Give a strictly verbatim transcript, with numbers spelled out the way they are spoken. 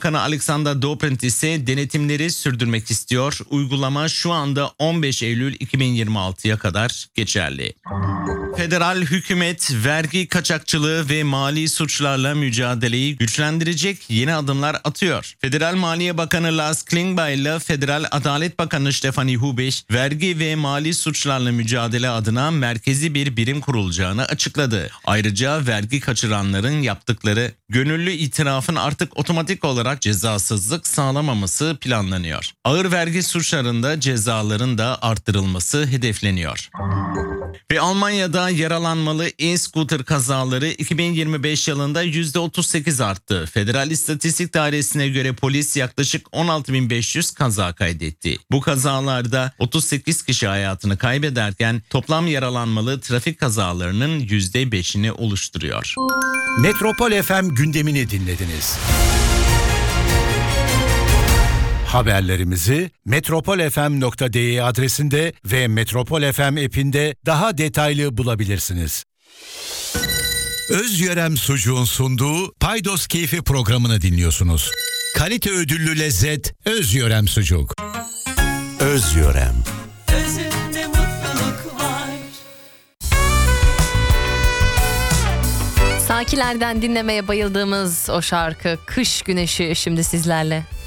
Bakanı Alexander Dobrindt ise denetimleri sürdürmek istiyor. Uygulama şu anda on beş Eylül iki bin yirmi altıya kadar geçerli. Federal hükümet vergi kaçakçılığı ve mali suçlarla mücadeleyi güçlendirecek yeni adımlar atıyor. Federal Maliye Bakanı Lars Klingbeil ile Federal Adalet Bakanı Stefanie Hubich, vergi ve mali suçlarla mücadele adına merkezi bir birim kurulacağını açıkladı. Ayrıca vergi kaçıranların yaptıkları gönüllü itirafın artık otomatik olarak cezasızlık sağlamaması planlanıyor. Ağır vergi suçlarında cezaların da arttırılması hedefleniyor. Ve Almanya'da yaralanmalı e-scooter kazaları iki bin yirmi beş yılında yüzde otuz sekiz arttı. Federal İstatistik Dairesi'ne göre polis yaklaşık on altı bin beş yüz kaza kaydetti. Bu kazalarda otuz sekiz kişi hayatını kaybederken toplam yaralanmalı trafik kazalarının yüzde beşini oluşturuyor. Metropol F M gündemini dinlediniz. Haberlerimizi metropol f m nokta d e adresinde ve Metropol F M app'inde daha detaylı bulabilirsiniz. Özyörem Sucuğun sunduğu Paydos Keyfi programını dinliyorsunuz. Kalite ödüllü lezzet Özyörem Sucuk. Özyörem. Özünde mutluluk var. Sakilerden dinlemeye bayıldığımız o şarkı Kış Güneşi şimdi sizlerle.